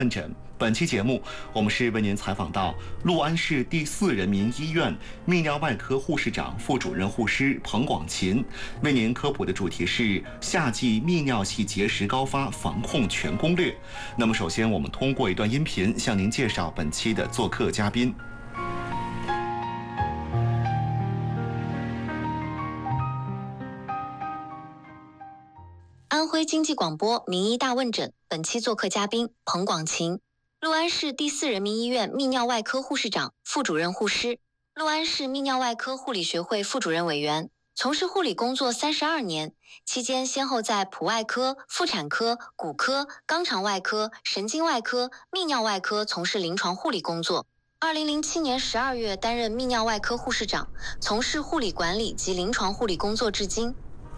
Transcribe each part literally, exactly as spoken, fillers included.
问诊。本期节目，我们是为您采访到六安市第四人民医院泌尿外科护士长、副主任护师彭广琴，为您科普的主题是夏季泌尿系结石高发防控全攻略。那么，首先我们通过一段音频向您介绍本期的做客嘉宾。 安徽经济广播名医大问诊，本期做客嘉宾彭广琴，六安市第四人民医院泌尿外科护士长、副主任护师，六安市泌尿外科护理学会副主任委员，从事护理工作三十二年，期间先后在普外科、妇产科、骨科、肛肠外科、神经外科、泌尿外科从事临床护理工作。二零零七年十二月担任泌尿外科护士长，从事护理管理及临床护理工作至今。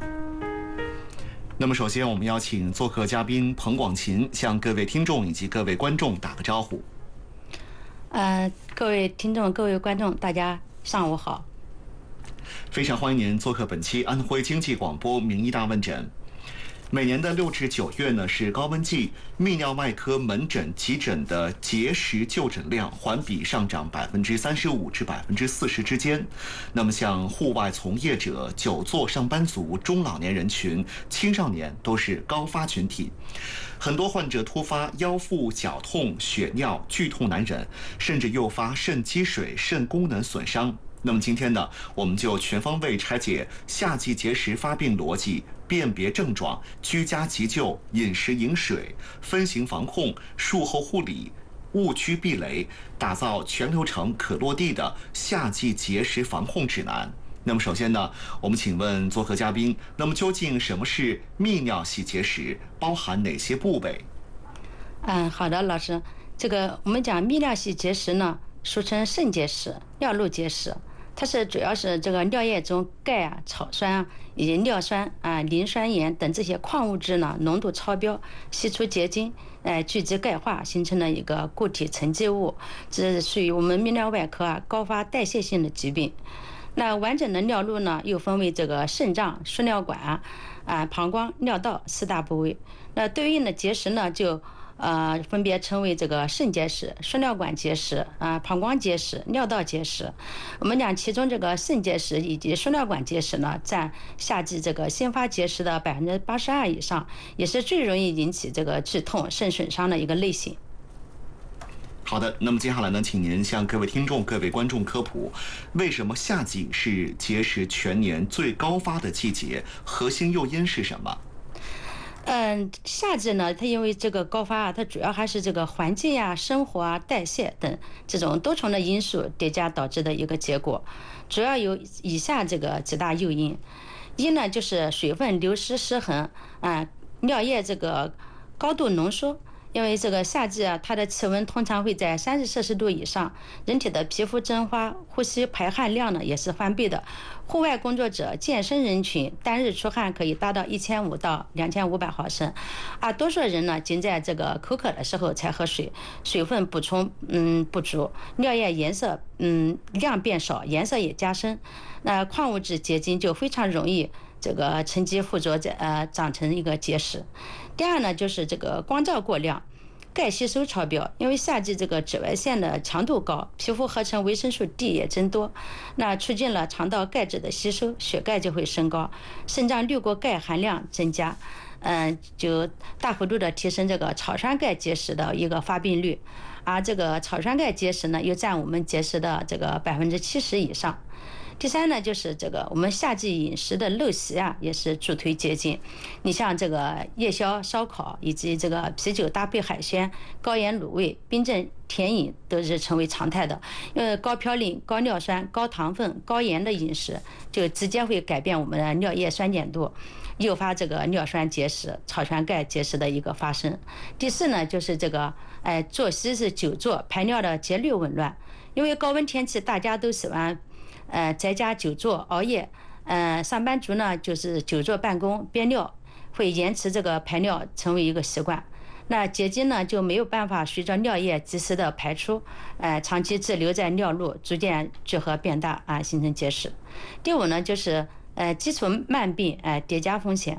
那么，首先我们邀请做客嘉宾彭广琴向各位听众以及各位观众打个招呼。 呃，各位听众、各位观众，大家上午好。 非常欢迎您做客本期安徽经济广播名医大问诊。每年的六至九月呢是高温季，泌尿外科门诊急诊的结石就诊量环比上涨百分之三十五至百分之四十之间。那么像户外从业者、久坐上班族、中老年人群、青少年都是高发群体。很多患者突发腰腹绞痛、血尿、剧痛难忍，甚至诱发肾积水、肾功能损伤。那么今天呢，我们就全方位拆解夏季结石发病逻辑、辨别症状、居家急救、饮食饮水、分型防控、术后护理、误区避雷，打造全流程可落地的夏季结石防控指南。那么首先呢，我们请问做客嘉宾，那么究竟什么是泌尿系结石，包含哪些部位？ 嗯，好的，老师，这个我们讲泌尿系结石呢，俗称肾结石、尿路结石。它是主要是这个尿液中钙啊、草酸啊以及尿酸啊、磷酸盐等这些矿物质呢浓度超标，析出结晶，呃聚集钙化，形成了一个固体沉积物，这是属于我们泌尿外科啊高发代谢性的疾病。那完整的尿路呢，又分为这个肾脏、输尿管啊、啊膀胱、尿道四大部位。那对应的结石呢，就呃，分别称为这个肾结石、输尿管结石、啊膀胱结石、尿道结石。我们讲其中这个肾结石以及输尿管结石呢，占夏季这个先发结石的百分之八十二以上，也是最容易引起这个剧痛、肾损伤的一个类型。 好的，那么接下来呢，请您向各位听众、各位观众科普，为什么夏季是结石全年最高发的季节？核心诱因是什么？ 嗯，夏季呢，它因为这个高发啊，它主要还是这个环境啊、生活啊、代谢等这种多重的因素叠加导致的一个结果，主要有以下这个几大诱因。一呢，就是水分流失失衡啊，尿液这个高度浓缩。因为这个夏季啊，它的气温通常会在三十摄氏度以上，人体的皮肤蒸发、呼吸排汗量呢也是翻倍的。户外工作者、健身人群单日出汗可以达到一千五到两千五百毫升，啊，多数人呢仅在这个口渴的时候才喝水，水分补充嗯不足，尿液颜色嗯量变少，颜色也加深，那矿物质结晶就非常容易这个沉积附着在呃长成一个结石。第二呢，就是这个光照过量，钙吸收超标，因为夏季这个紫外线的强度高，皮肤合成维生素 D 也增多，那促进了肠道钙质的吸收，血钙就会升高，肾脏滤过钙含量增加，嗯，就大幅度的提升这个草酸钙结石的一个发病率，而这个草酸钙结石呢，又占我们结石的这个百分之七十以上。第三呢，就是这个我们夏季饮食的陋习啊，也是助推结晶。你像这个夜宵、烧烤以及这个啤酒搭配海鲜、高盐卤味、冰镇甜饮都是成为常态的。因为高嘌呤、高尿酸、高糖分、高盐的饮食，就直接会改变我们的尿液酸碱度，诱发这个尿酸结石、草酸钙结石的一个发生。第四呢，就是这个哎作息是久坐，排尿的节律紊乱。因为高温天气，大家都喜欢呃，在家久坐熬夜，呃，上班族呢就是久坐办公憋尿，会延迟这个排尿成为一个习惯。那结晶呢就没有办法随着尿液及时的排出，呃，长期滞留在尿路，逐渐聚合变大啊，形成结石。第五呢就是呃基础慢病呃叠加风险。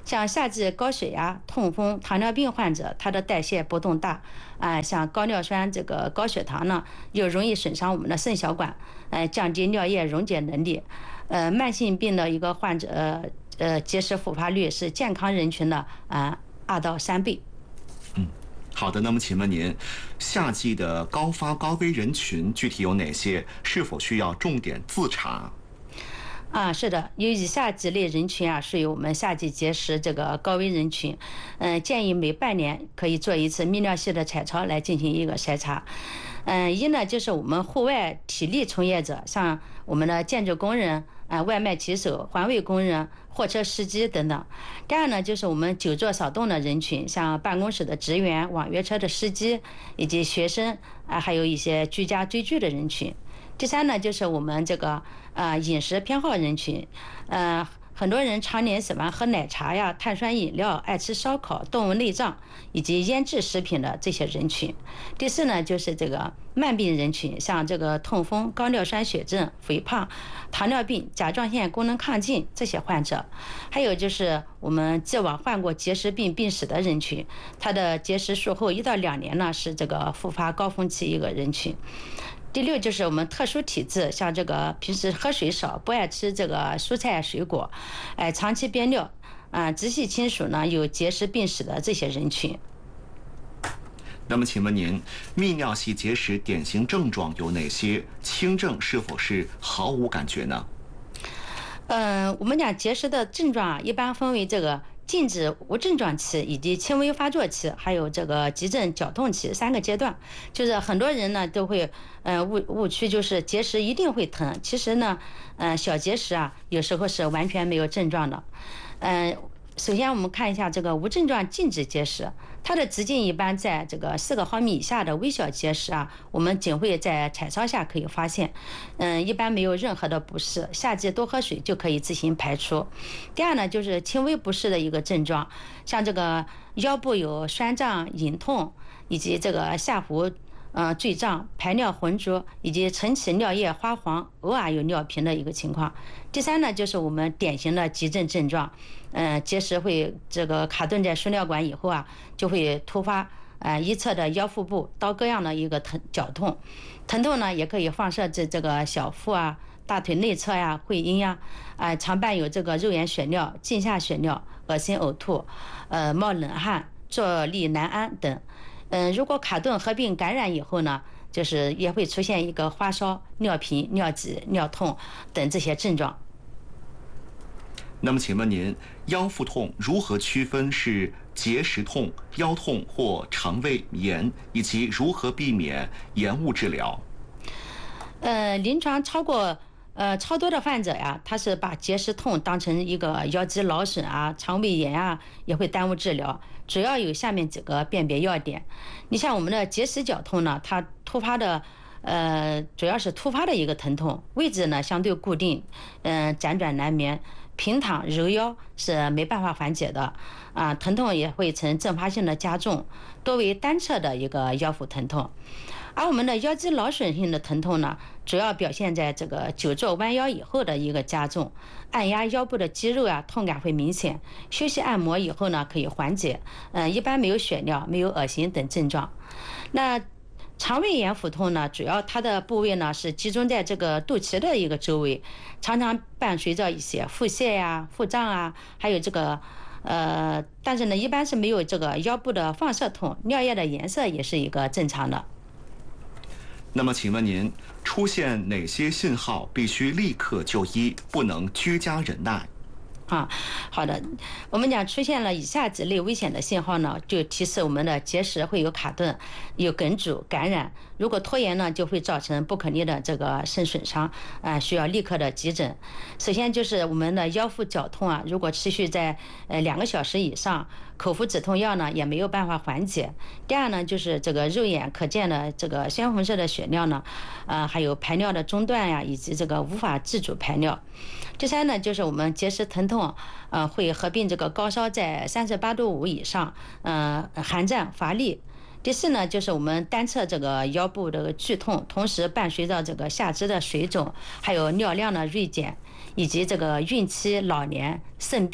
像夏季高血压、痛风、糖尿病患者，他的代谢波动大，啊、呃，像高尿酸、这个高血糖呢，又容易损伤我们的肾小管，呃，降低尿液溶解能力。呃，慢性病的一个患者，呃呃，结石复发率是健康人群的啊、呃、二到三倍。 嗯，好的。那么，请问您，夏季的高发高危人群具体有哪些？是否需要重点自查？ 啊，是的，有以下几类人群啊，属于我们夏季结石这个高危人群。嗯、呃，建议每半年可以做一次泌尿系的彩超来进行一个筛查。嗯、呃，一呢就是我们户外体力从业者，像我们的建筑工人、啊、呃、外卖骑手、环卫工人、货车司机等等。第二呢就是我们久坐少动的人群，像办公室的职员、网约车的司机以及学生啊、呃，还有一些居家追剧的人群。第三呢，就是我们这个呃饮食偏好人群，呃，很多人常年喜欢喝奶茶呀、碳酸饮料，爱吃烧烤、动物内脏以及腌制食品的这些人群。第四呢，就是这个慢病人群，像这个痛风、高尿酸血症、肥胖、糖尿病、甲状腺功能亢进这些患者，还有就是我们既往患过结石病病史的人群，他的结石术后一到两年呢是这个复发高峰期一个人群。第六就是我们特殊体质，像这个平时喝水少，不爱吃这个蔬菜水果，哎，长期憋尿，啊，直系亲属呢有结石病史的这些人群。 那么，请问您，泌尿系结石典型症状有哪些？轻症是否是毫无感觉呢？ 嗯、呃，我们讲结石的症状啊，一般分为这个静止无症状期以及轻微发作期，还有这个急症绞痛期三个阶段。就是很多人呢都会呃误误区，就是结石一定会疼。其实呢，呃小结石啊有时候是完全没有症状的。嗯、呃，首先我们看一下这个无症状静止结石，它的直径一般在这个四个毫米以下的微小结石啊，我们仅会在彩超下可以发现，嗯，一般没有任何的不适，夏季多喝水就可以自行排出。第二呢，就是轻微不适的一个症状，像这个腰部有酸胀、隐痛，以及这个下腹呃坠胀、排尿浑浊，以及晨起尿液花黄，偶尔有尿频的一个情况。第三呢，就是我们典型的急症症状，嗯、呃，结石会这个卡顿在输尿管以后啊，就会突发呃一侧的腰腹部刀割样的一个疼绞痛，疼痛呢也可以放射至这个小腹啊、大腿内侧呀、会阴呀，啊、呃，常伴有这个肉眼血尿、镜下血尿、恶心呕吐、呃冒冷汗、坐立难安等。嗯、呃，如果卡顿合并感染以后呢，就是也会出现一个发烧、尿频、尿急、尿痛等这些症状。 那么，请问您，腰腹痛如何区分是结石痛、腰痛或肠胃炎，以及如何避免延误治疗？ 呃，临床超过呃超多的患者呀，他是把结石痛当成一个腰肌劳损啊、肠胃炎啊，也会耽误治疗。主要有下面几个辨别要点。你像我们的结石绞痛呢，它突发的。呃，主要是突发的一个疼痛，位置呢相对固定，嗯、呃，辗转难眠，平躺揉腰是没办法缓解的，啊，疼痛也会呈阵发性的加重，多为单侧的一个腰腹疼痛。而我们的腰肌劳损性的疼痛呢，主要表现在这个久坐弯腰以后的一个加重，按压腰部的肌肉啊，痛感会明显，休息按摩以后呢可以缓解，嗯、呃，一般没有血尿、没有恶心等症状。那肠胃炎腹痛呢，主要它的部位呢是集中在这个肚脐的一个周围，常常伴随着一些腹泻呀、腹胀啊，还有这个呃，但是呢，一般是没有这个腰部的放射痛，尿液的颜色也是一个正常的。 那么，请问您出现哪些信号必须立刻就医，不能居家忍耐？ 啊，好的，我们讲出现了以下几类危险的信号呢，就提示我们的结石会有卡顿、有梗阻、感染。如果拖延呢，就会造成不可逆的这个肾损伤，啊、呃，需要立刻的急诊。首先就是我们的腰腹绞痛啊，如果持续在呃两个小时以上，口服止痛药呢也没有办法缓解。第二呢，就是这个肉眼可见的这个鲜红色的血尿呢，呃，还有排尿的中断呀，以及这个无法自主排尿。第三呢，就是我们结石疼痛，呃，会合并这个高烧在三十八度五以上，呃，寒战乏力。第四呢，就是我们单侧这个腰部这个剧痛，同时伴随着这个下肢的水肿，还有尿量的锐减，以及这个孕期、老年、肾病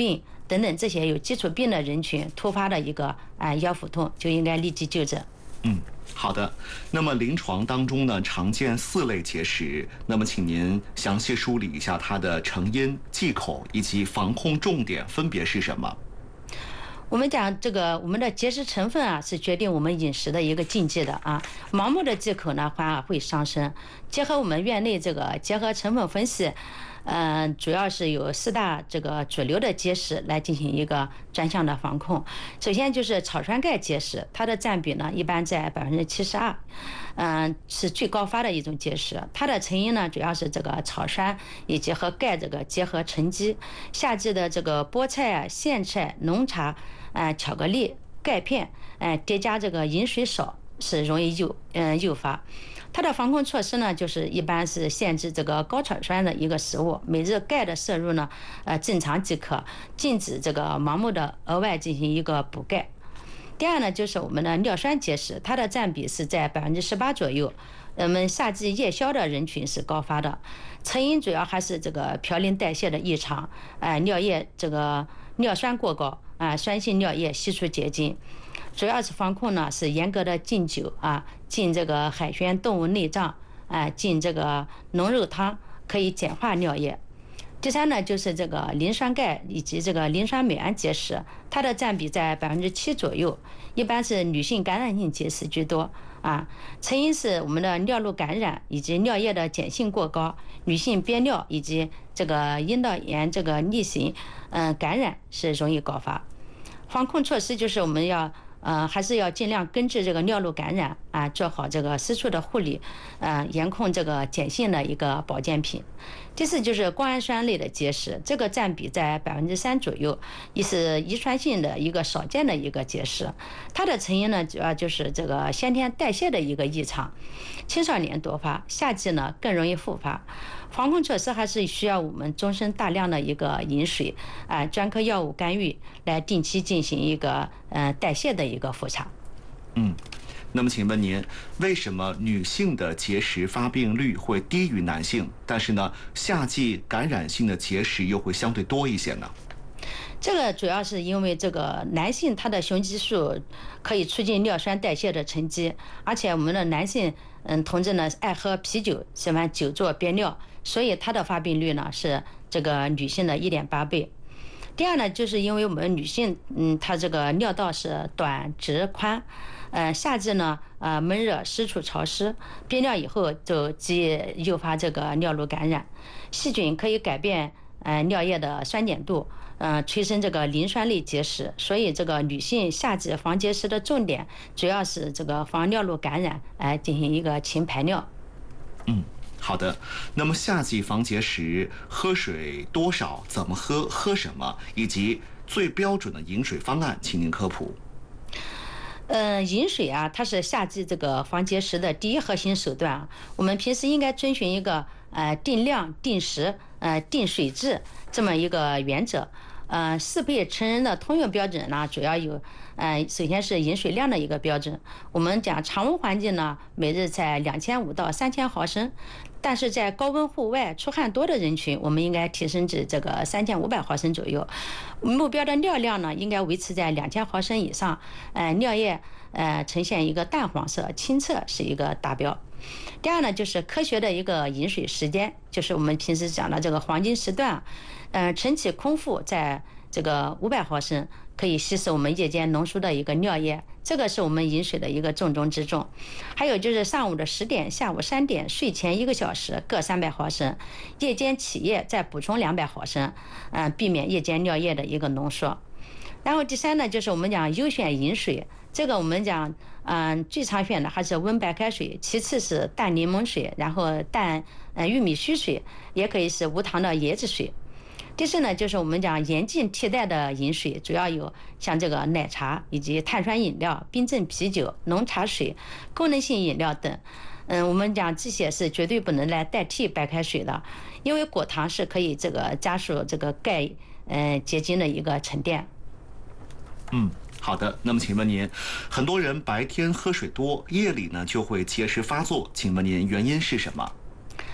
等等这些有基础病的人群突发的一个啊腰腹痛，就应该立即就诊。 嗯，好的。那么临床当中呢，常见四类结石，那么请您详细梳理一下它的成因、忌口以及防控重点分别是什么？ 我们讲这个，我们的结石成分啊，是决定我们饮食的一个禁忌的啊。盲目的忌口呢，反而会伤身。结合我们院内这个结合成分分析，嗯、呃，主要是有四大这个主流的结石来进行一个专项的防控。首先就是草酸钙结石，它的占比呢一般在百分之七十二，嗯，是最高发的一种结石。它的成因呢主要是这个草酸以及和钙这个结合沉积。夏季的这个菠菜啊、苋菜、浓茶。呃，巧克力、钙片，呃，叠加这个饮水少，是容易诱嗯、呃、诱发。它的防控措施呢，就是一般是限制这个高草酸的一个食物，每日钙的摄入呢，呃，正常即可，禁止这个盲目的额外进行一个补钙。第二呢，就是我们的尿酸结石，它的占比是在百分之十八左右。我们夏季夜宵的人群是高发的，成因主要还是这个嘌呤代谢的异常，呃，尿液这个尿酸过高。啊，酸性尿液析出结晶，主要是防控呢是严格的禁酒啊，禁这个海鲜动物内脏，啊，禁这个浓肉汤，可以简化尿液。第三呢，就是这个磷酸钙以及这个磷酸镁胺结石，它的占比在百分之七左右，一般是女性感染性结石居多啊。成因是我们的尿路感染以及尿液的碱性过高，女性憋尿以及这个阴道炎这个逆行，嗯、呃，感染是容易高发。防控措施就是我们要呃还是要尽量根治这个尿路感染啊，做好这个私处的护理，呃，严控这个碱性的一个保健品。第四就是胱氨酸类的结石，这个占比在百分之三左右，也是遗传性的一个少见的一个结石。它的成因呢，主要就是这个先天代谢的一个异常，青少年多发，夏季呢更容易复发。防控措施还是需要我们终身大量的一个饮水，啊、呃，专科药物干预来定期进行一个呃代谢的一个复查。 嗯。那么请问您，为什么女性的结石发病率会低于男性，但是呢，夏季感染性的结石又会相对多一些呢？ 这个主要是因为这个男性他的雄激素可以促进尿酸代谢的沉积，而且我们的男性嗯同志呢爱喝啤酒，喜欢久坐憋尿，所以他的发病率呢是这个女性的一点八倍。第二呢，就是因为我们女性嗯她这个尿道是短直宽。呃，夏季呢，呃，闷热、湿处潮湿，憋尿以后就即诱发这个尿路感染。细菌可以改变呃尿液的酸碱度，呃，催生这个磷酸类结石。所以这个女性夏季防结石的重点主要是这个防尿路感染，来、呃、进行一个勤排尿。 嗯。好的，那么夏季防结石，喝水多少、怎么喝、喝什么，以及最标准的饮水方案，请您科普。 呃，饮水啊，它是夏季这个防结石的第一核心手段啊。我们平时应该遵循一个呃定量、定时、呃定水质这么一个原则。呃，适配成人的通用标准呢，主要有呃，首先是饮水量的一个标准。我们讲常温环境呢，每日在两千五到三千毫升。但是在高温户外出汗多的人群，我们应该提升至这个三千五百毫升左右。目标的尿量呢，应该维持在两千毫升以上。呃，尿液呃呈现一个淡黄色、清澈是一个达标。第二呢，就是科学的一个饮水时间，就是我们平时讲的这个黄金时段。呃，晨起空腹在这个五百毫升，可以稀释我们夜间浓缩的一个尿液，这个是我们饮水的一个重中之重。还有就是上午的十点、下午三点、睡前一个小时各三百毫升，夜间起夜再补充两百毫升，嗯、呃，避免夜间尿液的一个浓缩。然后第三呢，就是我们讲优选饮水，这个我们讲，嗯、呃，最常选的还是温白开水，其次是淡柠檬水，然后淡呃玉米须水，也可以是无糖的椰子水。第四呢，就是我们讲严禁替代的饮水，主要有像这个奶茶以及碳酸饮料、冰镇啤酒、浓茶水、功能性饮料等。嗯，我们讲这些是绝对不能来代替白开水的，因为果糖是可以这个加速这个钙呃结晶的一个沉淀。 嗯。好的，那么请问您，很多人白天喝水多，夜里呢就会结石发作，请问您原因是什么？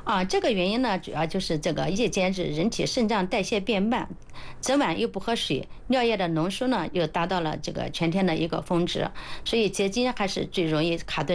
啊，这个原因呢，主要就是这个夜间是人体肾脏代谢变慢，整晚又不喝水，尿液的浓缩呢又达到了这个全天的一个峰值，所以结晶还是最容易卡顿。